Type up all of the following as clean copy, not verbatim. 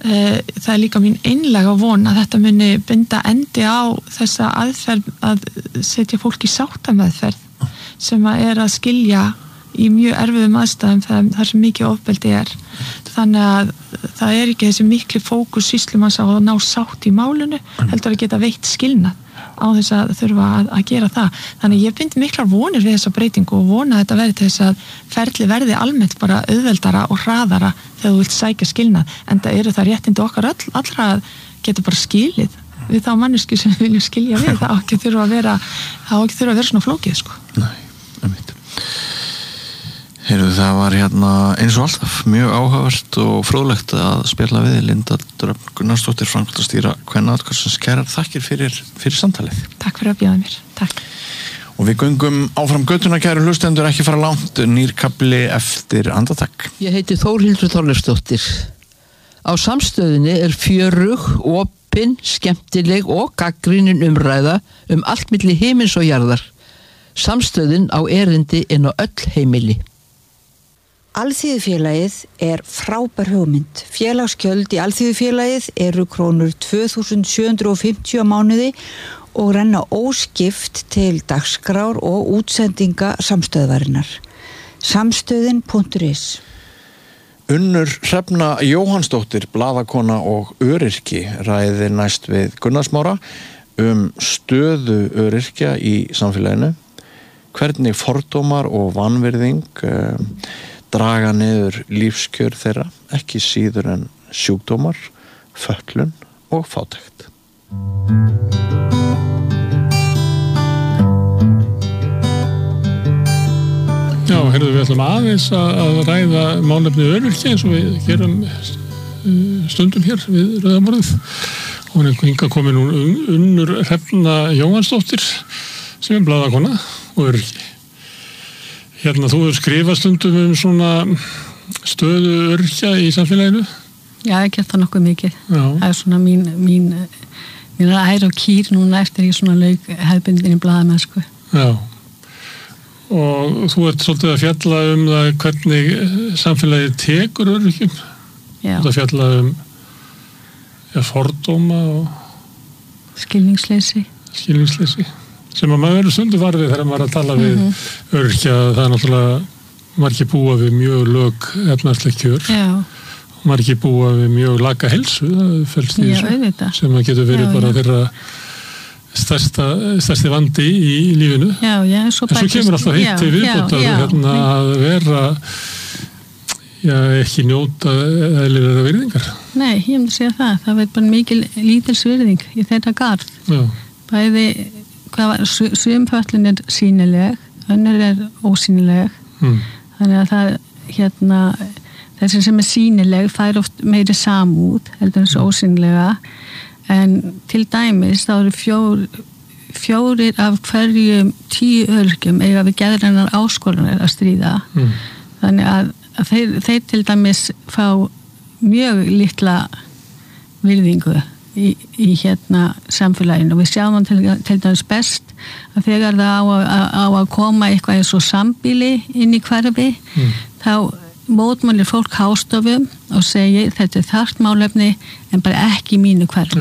það líka mín einlæga von að þetta muni binda endi á þessa aðferð að setja fólk í sáttameðferð sem að skilja í mjög erfiðum aðstæðum þar sem mikið ofbeldi þannig að það ekki þessi mikli fókus sýslumanns á að ná sátt í málinu heldur að geta veitt skilnað á þess að þurfa að gera það þannig ég bind miklar vonir við þessa breytingu og vona að þetta verði til þess að ferli verði almennt bara auðveldara og hraðara þegar þú vilt sækja skilnað en það það réttindi okkar allra að geta bara skilið við þá manneski sem við viljum skilja við það ekki þurfa að vera svona flókið sko. Nei, einmitt. Heyrðu, það var eins og alltaf mjög áhugavert og fróðlegt að spjalla við Linda Dröfn Gunnarsdóttir framkvæmdastýra Kvennaathvarfsins kærar þakkir fyrir samtalið. Takk fyrir að bjóða mér. Takk. Og við göngum áfram götuna kæru hlustendur ekki fara langt nýr kafli eftir andartak. Ég heiti Þórhildur Þorleifsdóttir. Á Samstöðinni fjörug, opin, skemmtileg og gagnrýnin umræða allt milli himins og jarðar. Samstöðin á erindi inn á öll heimili. Alþýðufélagið frábær hugmynd. Félagsgjöld í Alþýðufélagið eru krónur 2.750 á mánuði og renna óskipt til dagskrár og útsendinga samstöðvarinnar. Samstöðin.is Unnur Hrefna Jóhannsdóttir, blaðakona og öryrki ræði næst við Gunnar Smára stöðu öryrkja í samfélaginu, hvernig fordómar og vanvirðing draga niður lífskjör þeirra, ekki síður en sjúkdómar, fötlun og fátækt. Já, heyrðu, við ætlum aðeins að ræða málefni öryrkja eins og við gerum stundum hér við Rauðamorðið. Hún hingað komin Unnur Hrefna Jóhannsdóttir sem blaðakona og öryrki. Þú hefur skrifað stundum svona stöðu öryrkja í samfélaginu? Já, ég gert það nokkuð mikið. Já. Það svona mín ær og kýr núna eftir ég svona lauk hefðbundinni blaðamennsku. Já. Og þú ert svolítið að fjalla það hvernig samfélagið tekur öryrkjum. Já. Þú ert að fjalla fordóma og skilningsleysi. Sem að maður stundu varfið þegar maður að tala við öryrkja, það náttúrulega margir búa við mjög lög efnahagsleg kjör. Já. Margir búa við mjög laga heilsu, það felst í þessu, sem að getur verið bara þeirra stærsti vandi í lífinu. Já, en svo kemur alltaf hitt til viðbótar að vera ekki njóta eðlilegra virðingar. Nei, ég myndi segja það verður bara mikil lítils virðing í þetta garð. Já. Bæði sumföllin sýnileg, önnur ósýnileg. Þannig að það þessi sem sýnileg fær oft meiri samúð heldur en svo ósýnilega, en til dæmis þá eru fjórir af hverjum 10 öryrkjum eiga við geðrænar áskoranir að stríða. Þannig að þeir til dæmis fá mjög litla virðingu í samfélaginu. Við sjáum til dæmis best að þegar það á að koma eitthvað eins og sambýli inn í hverfi, þá mótmælir fólk hástofum og segir þetta þarft málefni en bara ekki mínu hverfi.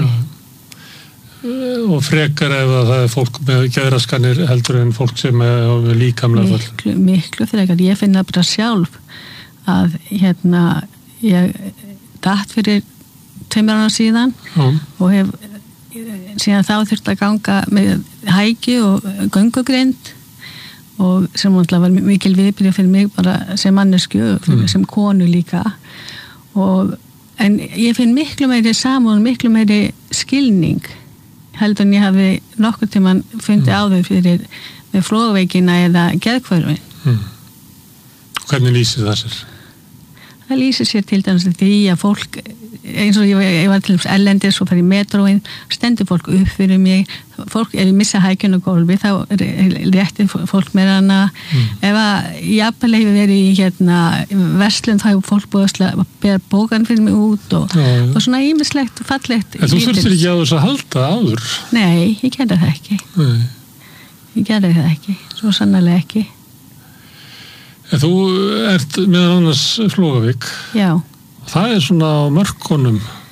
Og frekar ef það fólk með geðraskanir heldur en fólk sem líkamlega föll. Miklu frekar. Ég finna bara sjálf að ég datt fyrir 2 ára síðan og hef síðan þá þurft að ganga með hækju og göngugrind og sem var mikil viðbrigði fyrir mig bara sem mannesku og sem konu líka en ég finn miklu meiri samúð og miklu meiri skilning heldur en ég hafi nokkur tímann fundið áður fyrir með flogveikina eða geðhvörfin. Hvernig lýsir það sér? Það lýsir sér til dæmis því að fólk eins og ég var til dæmis ellendis og fer í metróin, stendur fólk upp fyrir mig, fólk ef ég missa hækjun og gólfi þá réttir fólk með hana. Ef að jafnvel hefur verið í verslun þá hefur fólk búið að bera bókan fyrir mig út og svona ýmislegt fallegt. En þú þurftir ekki á þess að halda áður? Nei, ég gerði það ekki. Ég gerði það ekki, svo sannarlega ekki. En þú ert meðal annars Flógavík. Já. Það svona á mörkunum